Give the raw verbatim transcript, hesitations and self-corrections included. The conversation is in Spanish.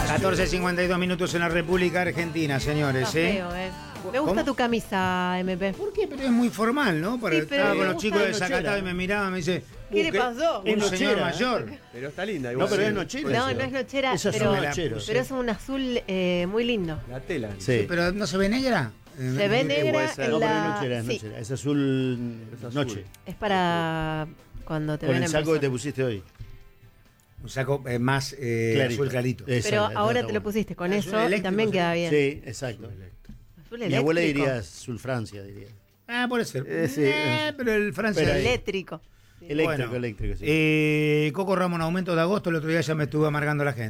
catorce cincuenta y dos minutos en la República Argentina, señores. Está ¿eh? feo, eh. Me gusta ¿Cómo? tu camisa, M P. ¿Por qué? Pero es muy formal, ¿no? Para, Sí, pero estaba me con los gusta chicos de la Zacatá nochera. y me miraba, me dice... ¿Qué uh, le pasó? Un Es señor nochera, mayor. Pero está linda, No, igual. pero sí. es nochera. No, no es nochera, Eso es pero, un nochero. pero es un azul eh, muy lindo. La tela. Sí. Pero ¿no se ve negra? Se ve negra puede ser. en No, pero es la... nochera, es sí, nochera. Es azul, Es azul. noche. es para cuando te Con ven el en saco que te persona. pusiste hoy. Un saco eh, más eh, Clarito. azul clarito. Esa, Pero esa ahora está te lo buena. pusiste con Azul eso y eléctrico, también sí. queda bien. Sí, exacto. Azul Mi abuela eléctrico. diría azul Francia, diría. Ah, puede ser. Eh, sí, Eh, eh. pero el Francia... Pero ahí- Eléctrico. Eléctrico, Bueno, eléctrico, sí. eh, Coco Ramos en aumento de agosto, el otro día ya me estuvo amargando la gente.